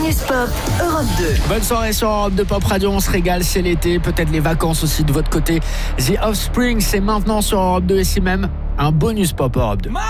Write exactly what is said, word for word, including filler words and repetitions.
bonus pop Europe deux. Bonne soirée sur Europe deux Pop Radio, on se régale, c'est l'été, peut-être les vacances aussi de votre côté. The Offspring, c'est maintenant sur Europe deux, ici même un bonus pop Europe deux.